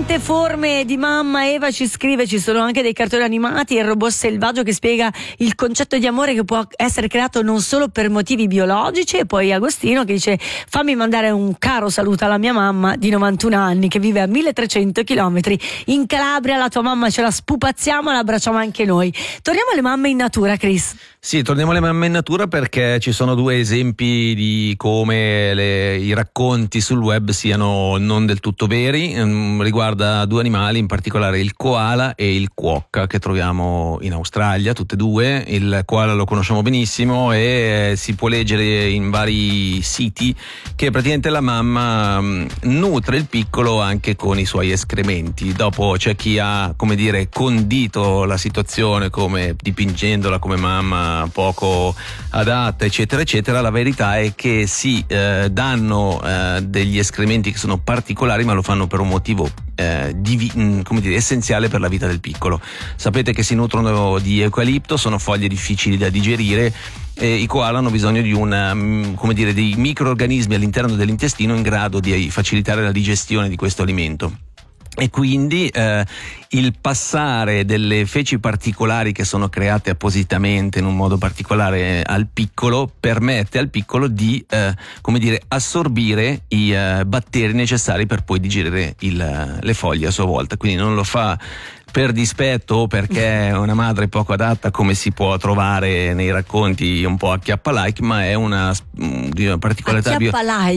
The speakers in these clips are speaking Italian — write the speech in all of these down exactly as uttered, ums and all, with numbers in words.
Tante forme di mamma. Eva ci scrive: ci sono anche dei cartoni animati, il robot selvaggio che spiega il concetto di amore che può essere creato non solo per motivi biologici. E poi Agostino che dice: fammi mandare un caro saluto alla mia mamma di novantuno anni che vive a milletrecento chilometri in Calabria. La tua mamma ce la spupazziamo e la abbracciamo anche noi. Torniamo alle mamme in natura, Chris. Sì, torniamo alle mamme in natura perché ci sono due esempi di come le, i racconti sul web siano non del tutto veri. Um, riguarda due animali, in particolare il koala e il quokka, che troviamo in Australia, tutte e due. Il koala lo conosciamo benissimo e eh, si può leggere in vari siti che praticamente la mamma um, nutre il piccolo anche con i suoi escrementi. Dopo c'è chi ha, come dire, condito la situazione come dipingendola come mamma poco adatta, eccetera eccetera. La verità è che si eh, danno eh, degli escrementi che sono particolari, ma lo fanno per un motivo eh, divi- come dire, essenziale per la vita del piccolo. Sapete che si nutrono di eucalipto, sono foglie difficili da digerire e i koala hanno bisogno di una, come dire, dei microorganismi all'interno dell'intestino in grado di facilitare la digestione di questo alimento. E quindi eh, il passare delle feci particolari che sono create appositamente in un modo particolare al piccolo permette al piccolo di eh, come dire, assorbire i eh, batteri necessari per poi digerire il, le foglie a sua volta. Quindi non lo fa per dispetto o perché è una madre poco adatta, come si può trovare nei racconti un po' acchiappa-like, ma è una, una particolarità, bio-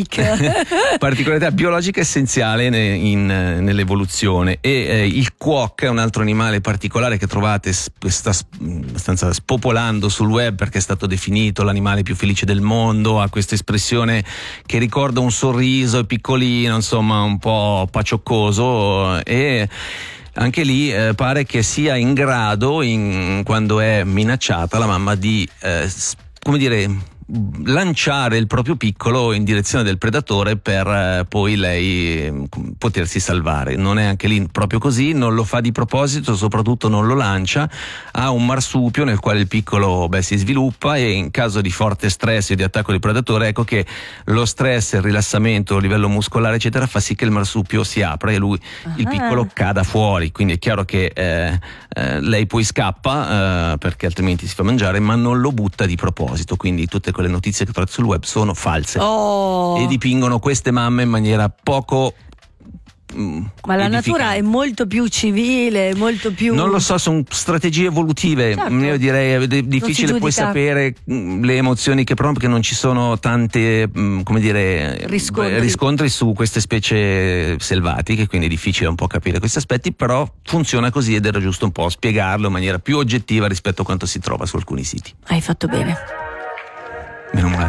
particolarità biologica essenziale ne, in, nell'evoluzione. E eh, il quokka è un altro animale particolare che trovate, sta abbastanza spopolando sul web perché è stato definito l'animale più felice del mondo. Ha questa espressione che ricorda un sorriso, è piccolino, insomma un po' pacioccoso, e anche lì eh, pare che sia in grado, in, quando è minacciata la mamma, di eh, come dire lanciare il proprio piccolo in direzione del predatore per eh, poi lei eh, potersi salvare. Non è anche lì proprio così, non lo fa di proposito, soprattutto non lo lancia. Ha un marsupio nel quale il piccolo beh, si sviluppa, e in caso di forte stress e di attacco di predatore, ecco che lo stress, il rilassamento a livello muscolare eccetera fa sì che il marsupio si apra e lui, uh-huh. il piccolo, cada fuori. Quindi è chiaro che eh, eh, lei poi scappa eh, perché altrimenti si fa mangiare, ma non lo butta di proposito. Quindi tutte quelle notizie che trovate sul web sono false oh. e dipingono queste mamme in maniera poco mm, ma la natura è molto più civile, molto più, non lo so, sono strategie evolutive. Certo. Io direi è difficile poi sapere mh, le emozioni che provano, perché non ci sono tante mh, come dire riscontri. riscontri su queste specie selvatiche, quindi è difficile un po' capire questi aspetti, però funziona così ed era giusto un po' spiegarlo in maniera più oggettiva rispetto a quanto si trova su alcuni siti. Hai fatto bene. Meno male.